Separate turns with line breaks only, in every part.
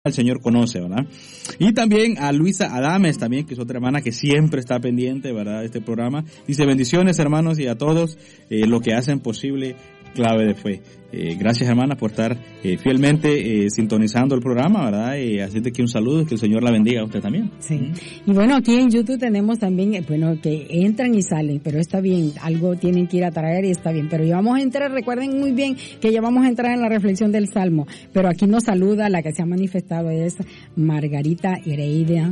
el Señor conoce, ¿verdad? Y también a Luisa Adames, también, que es otra hermana que siempre está pendiente, ¿verdad?, de este programa. Dice, bendiciones, hermanos, y a todos lo que hacen posible Clave de Fe. Gracias, hermana, por estar fielmente sintonizando el programa, ¿verdad? Así de que un saludo y que el Señor la bendiga a usted también.
Sí. Y bueno, aquí en YouTube tenemos también, que entran y salen, pero está bien, algo tienen que ir a traer y está bien. Pero ya vamos a entrar, recuerden muy bien que ya vamos a entrar en la reflexión del Salmo. Pero aquí nos saluda, la que se ha manifestado es Margarita Heredia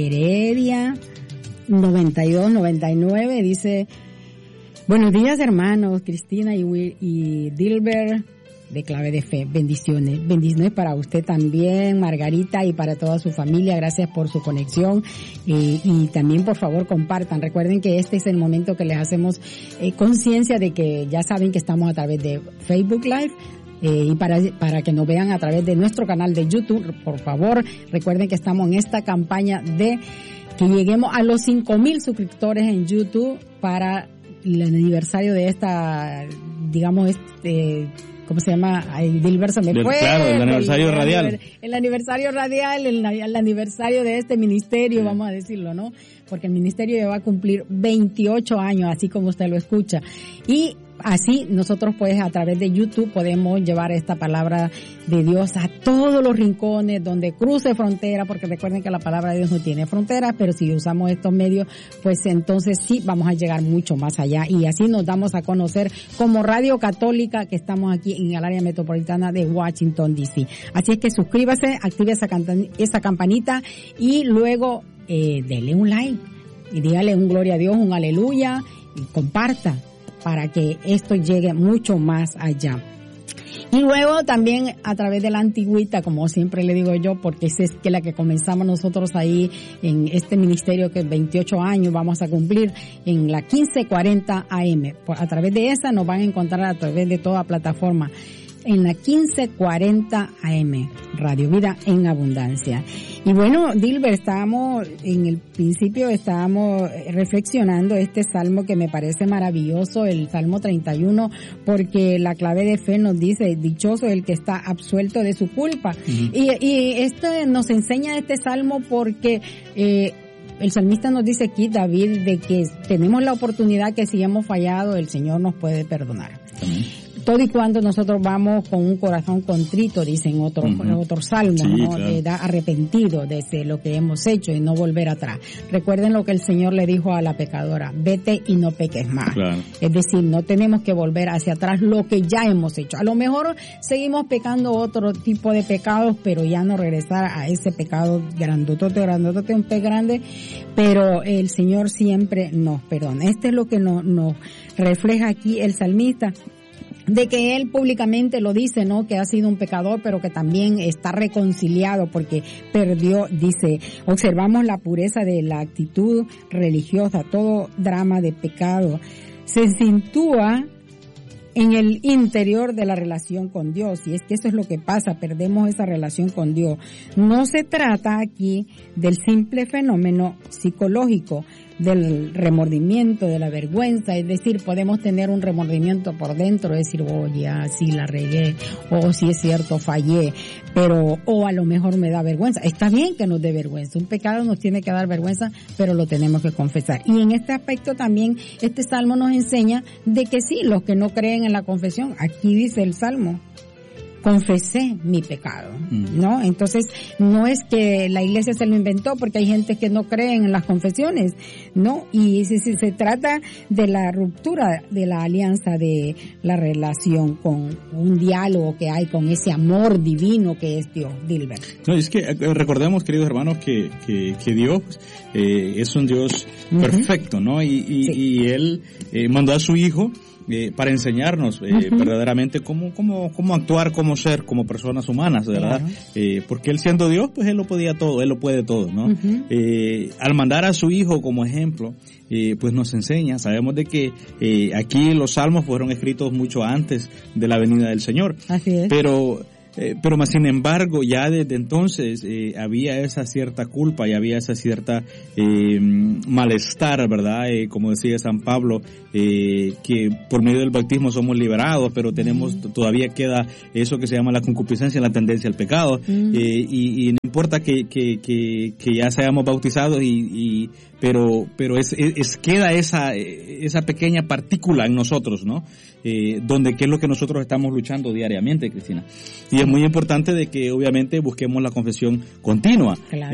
9299, dice... Buenos días, hermanos, Cristina y Dilber de Clave de Fe. Bendiciones. Bendiciones para usted también, Margarita, y para toda su familia. Gracias por su conexión. Y también, por favor, compartan. Recuerden que este es el momento que les hacemos conciencia de que ya saben que estamos a través de Facebook Live. Y para que nos vean a través de nuestro canal de YouTube, por favor, recuerden que estamos en esta campaña de que lleguemos a los 5,000 suscriptores en YouTube para el aniversario de esta, digamos, ¿cómo se llama? Dilber se me fue.
Claro, el aniversario radial.
El aniversario radial, el aniversario de este ministerio, vamos a decirlo, ¿no? Porque el ministerio ya va a cumplir 28 años, así como usted lo escucha. Y así nosotros pues a través de YouTube podemos llevar esta palabra de Dios a todos los rincones donde cruce frontera, porque recuerden que la palabra de Dios no tiene fronteras, pero si usamos estos medios, pues entonces sí vamos a llegar mucho más allá, y así nos damos a conocer como Radio Católica, que estamos aquí en el área metropolitana de Washington, D.C. Así es que suscríbase, active esa campanita y luego dele un like y dígale un gloria a Dios, un aleluya, y comparta para que esto llegue mucho más allá. Y luego también a través de la antigüita, como siempre le digo yo, porque esa es que la que comenzamos nosotros ahí en este ministerio, que 28 años vamos a cumplir, en la 1540 AM. A través de esa nos van a encontrar a través de toda plataforma. En la 1540 AM, Radio Vida en Abundancia. Y bueno, Dilber, en el principio estábamos reflexionando este salmo que me parece maravilloso, el Salmo 31, porque la Clave de Fe nos dice, dichoso el que está absuelto de su culpa. Uh-huh. Y esto nos enseña este salmo porque el salmista nos dice aquí, David, de que tenemos la oportunidad que si hemos fallado, el Señor nos puede perdonar. Uh-huh. Todo y cuando nosotros vamos con un corazón contrito, dicen otros salmos, sí, ¿no? Claro. Arrepentido desde lo que hemos hecho y no volver atrás. Recuerden lo que el Señor le dijo a la pecadora, vete y no peques más. Claro. Es decir, no tenemos que volver hacia atrás lo que ya hemos hecho. A lo mejor seguimos pecando otro tipo de pecados, pero ya no regresar a ese pecado grandotote, un pez grande, pero el Señor siempre nos perdona. Este es lo que nos refleja aquí el salmista, de que él públicamente lo dice, ¿no? Que ha sido un pecador, pero que también está reconciliado porque perdió, dice, observamos la pureza de la actitud religiosa, todo drama de pecado se sitúa en el interior de la relación con Dios, y es que eso es lo que pasa, perdemos esa relación con Dios. No se trata aquí del simple fenómeno psicológico, del remordimiento, de la vergüenza, es decir, podemos tener un remordimiento por dentro, decir, oye, sí la regué, o si es cierto, fallé, pero, o a lo mejor me da vergüenza. Está bien que nos dé vergüenza, un pecado nos tiene que dar vergüenza, pero lo tenemos que confesar. Y en este aspecto también, este salmo nos enseña de que sí, los que no creen en la confesión, aquí dice el salmo, confesé mi pecado, ¿no? Entonces, no es que la iglesia se lo inventó, porque hay gente que no cree en las confesiones, ¿no? Y si se trata de la ruptura de la alianza, de la relación con un diálogo que hay con ese amor divino que es Dios, Dilber.
No, es que recordemos, queridos hermanos, que Dios es un Dios perfecto, ¿no? Y Él mandó a su Hijo para enseñarnos verdaderamente cómo actuar, cómo ser como personas humanas, ¿verdad? Claro. Porque Él siendo Dios, pues Él lo podía todo, Él lo puede todo, ¿no? Al mandar a su Hijo como ejemplo, pues nos enseña, sabemos de que aquí los salmos fueron escritos mucho antes de la venida del Señor.
Así es.
Pero pero más sin embargo, ya desde entonces había esa cierta culpa y había esa cierta malestar, ¿verdad? Como decía San Pablo, que por medio del bautismo somos liberados, pero todavía queda eso que se llama la concupiscencia, la tendencia al pecado, y no importa que ya seamos bautizados pero queda esa pequeña partícula en nosotros, ¿no? Donde qué es lo que nosotros estamos luchando diariamente, Cristina. Y es muy importante de que obviamente busquemos la confesión continua.
Claro.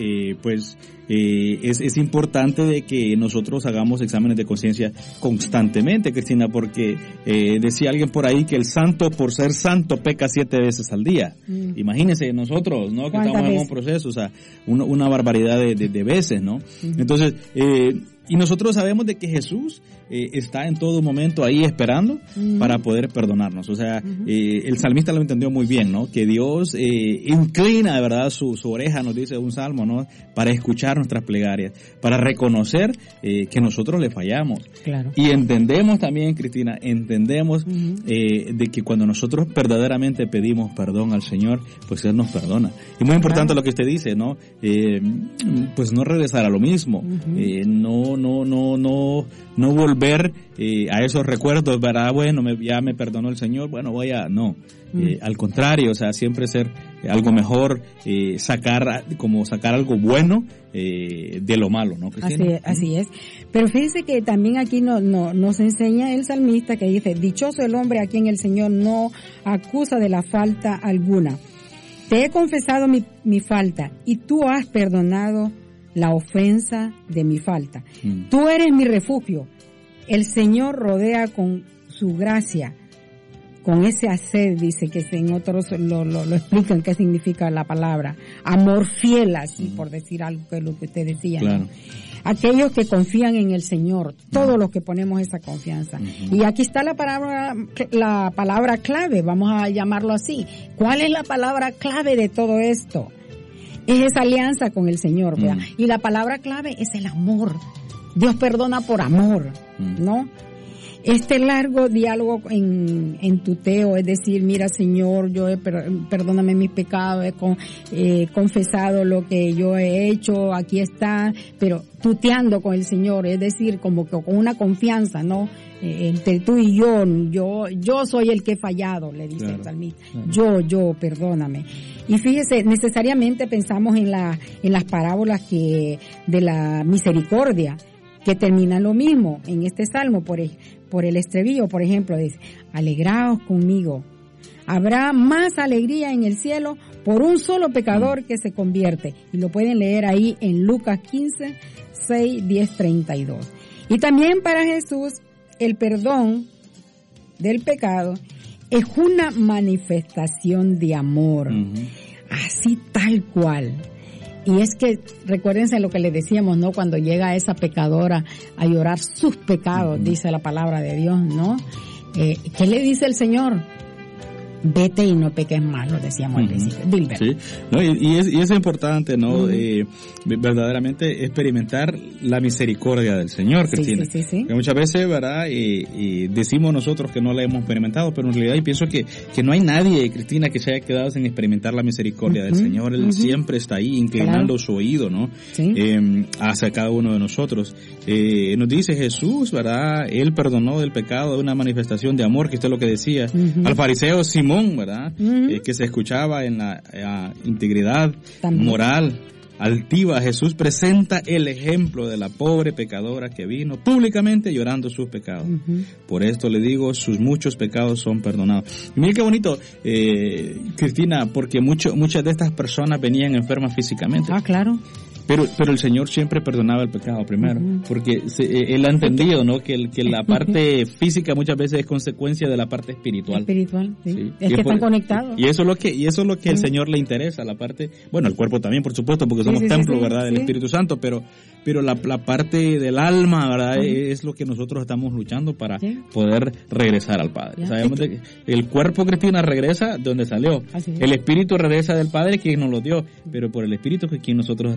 Es importante de que nosotros hagamos exámenes de conciencia constantemente, Cristina, porque decía alguien por ahí que el santo, por ser santo, peca 7 veces al día. Imagínense nosotros, ¿no? Que estamos en un proceso, o sea, una barbaridad de veces, ¿no? Entonces, y nosotros sabemos de que Jesús está en todo momento ahí esperando para poder perdonarnos. O sea, el salmista lo entendió muy bien, ¿no? Que Dios inclina de verdad su oreja, nos dice un salmo, ¿no? Para escuchar nuestras plegarias, para reconocer que nosotros le fallamos.
Claro.
Y entendemos también, Cristina, de que cuando nosotros verdaderamente pedimos perdón al Señor, pues Él nos perdona. Y muy importante lo que usted dice, ¿no? Pues no regresar a lo mismo, no volver a esos recuerdos, ¿verdad? Bueno, ya me perdonó el Señor, bueno, al contrario, o sea, siempre ser algo mejor, sacar algo bueno de lo malo, ¿no, Cristina?
Así es. Pero fíjese que también aquí nos enseña el salmista que dice: dichoso el hombre a quien el Señor no acusa de la falta alguna. Te he confesado mi falta y tú has perdonado la ofensa de mi falta. Tú eres mi refugio. El Señor rodea con su gracia, con ese hacer, dice, que en otros lo explican qué significa la palabra amor fiel, así por decir algo que es lo que usted decía,
claro.
¿no? Aquellos que confían en el Señor, todos los que ponemos esa confianza. Y aquí está la palabra clave, vamos a llamarlo así. ¿Cuál es la palabra clave de todo esto? Es esa alianza con el Señor, ¿verdad? Y la palabra clave es el amor. Dios perdona por amor, ¿no? Este largo diálogo en tuteo, es decir, mira, Señor, perdóname mis pecados, he confesado lo que yo he hecho, aquí está, pero tuteando con el Señor, es decir, como que con una confianza, ¿no? Entre tú y yo soy el que he fallado, le dice el salmista. Yo, perdóname. Y fíjese, necesariamente pensamos en las parábolas de la misericordia, que terminan lo mismo en este salmo, por el estribillo, por ejemplo, dice: alegraos conmigo, habrá más alegría en el cielo por un solo pecador que se convierte. Y lo pueden leer ahí en Lucas 15, 6, 10, 32. Y también para Jesús, el perdón del pecado es una manifestación de amor, así tal cual. Y es que, recuérdense lo que le decíamos, ¿no? Cuando llega esa pecadora a llorar sus pecados, dice la palabra de Dios, ¿no? ¿Qué le dice el Señor? Vete y no peques más, lo decíamos al principio. Dilbert.
Sí, no, y es importante, ¿no? Verdaderamente experimentar la misericordia del Señor, Cristina.
Sí.
Que muchas veces, ¿verdad? Decimos nosotros que no la hemos experimentado, pero en realidad yo pienso que no hay nadie, Cristina, que se haya quedado sin experimentar la misericordia del Señor. Él siempre está ahí, inclinando su oído, ¿no?
Sí.
Hacia cada uno de nosotros. Nos dice Jesús, ¿verdad? Él perdonó del pecado de una manifestación de amor, que esto es lo que decía al fariseo Simón, ¿verdad? Que se escuchaba en la integridad moral altiva. Jesús presenta el ejemplo de la pobre pecadora que vino públicamente llorando sus pecados. Por esto le digo, sus muchos pecados son perdonados. Y mira qué bonito, Cristina, porque muchas de estas personas venían enfermas físicamente.
Ah, claro.
Pero el Señor siempre perdonaba el pecado primero, porque Él ha entendido, ¿no? Que la parte física muchas veces es consecuencia de la parte espiritual.
Sí. Es que están conectados.
Y eso es lo que el Señor le interesa, la parte, bueno, el cuerpo también, por supuesto, porque somos templo, ¿verdad? Del Espíritu Santo, pero la parte del alma, ¿verdad? Es lo que nosotros estamos luchando para poder regresar al Padre. Sabemos que el cuerpo, Cristina, regresa de donde salió. El Espíritu regresa del Padre, quien nos lo dio, pero por el Espíritu que quien nosotros estamos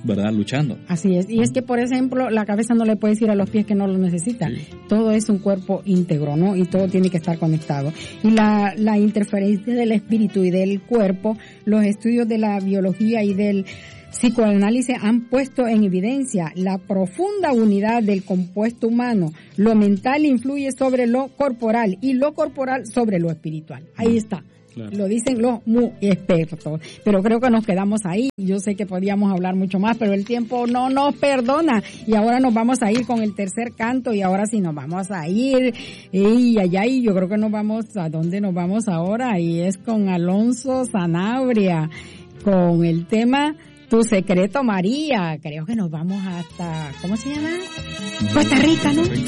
¿verdad?, luchando.
Así es. Y es que, por ejemplo, la cabeza no le puede decir a los pies que no lo necesita. Sí. Todo es un cuerpo íntegro, ¿no? Y todo tiene que estar conectado. Y la interferencia del espíritu y del cuerpo, los estudios de la biología y del psicoanálisis han puesto en evidencia la profunda unidad del compuesto humano. Lo mental influye sobre lo corporal y lo corporal sobre lo espiritual. Ahí está. Claro. Lo dicen los muy expertos, pero creo que nos quedamos ahí. Yo sé que podíamos hablar mucho más, pero el tiempo no nos perdona. Y ahora nos vamos a ir con el tercer canto, y ahora sí nos vamos a ir. Y allá, y yo creo que nos vamos, ¿a dónde nos vamos ahora? Y es con Alonso Sanabria, con el tema Tu Secreto, María. Creo que nos vamos hasta, ¿cómo se llama? Costa Rica, ¿no?